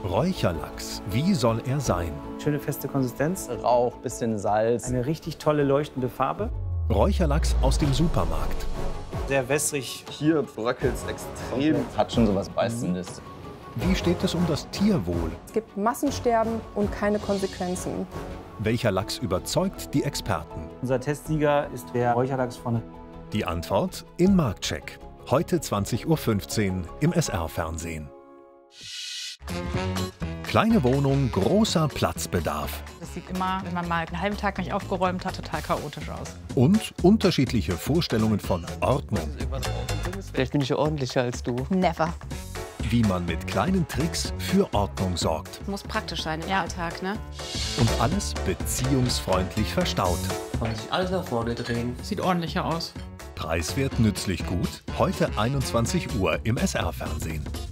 Räucherlachs, wie soll er sein? Schöne feste Konsistenz, Rauch, bisschen Salz. eine richtig tolle leuchtende Farbe. Räucherlachs aus dem Supermarkt. Sehr wässrig. Hier bröckelt es extrem. Hat schon sowas Beißendes. Wie steht es um das Tierwohl? Es gibt Massensterben und keine Konsequenzen. Welcher Lachs überzeugt die Experten? Unser Testsieger ist der Räucherlachs von. Die Antwort in Marktcheck. Heute 20:15 Uhr im SR-Fernsehen. Kleine Wohnung, großer Platzbedarf. Das sieht immer, wenn man mal einen halben Tag nicht aufgeräumt hat, total chaotisch aus. Und unterschiedliche Vorstellungen von Ordnung. Vielleicht bin ich ja ordentlicher als du. Never. Wie man mit kleinen Tricks für Ordnung sorgt. Muss praktisch sein im Ja. Alltag, ne? Und alles beziehungsfreundlich verstaut. Kann sich alles nach vorne drehen. Sieht ordentlicher aus. Preiswert, nützlich, gut. Heute 21 Uhr im SR-Fernsehen.